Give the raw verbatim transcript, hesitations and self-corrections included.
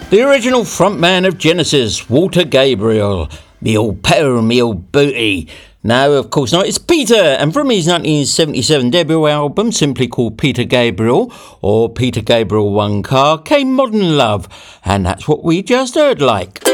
The original frontman of Genesis, Walter Gabriel. Me old pal, me old booty. No, of course not. It's Peter, and from his nineteen seventy-seven debut album, simply called Peter Gabriel, or Peter Gabriel One Car, came Modern Love, and that's what we just heard like.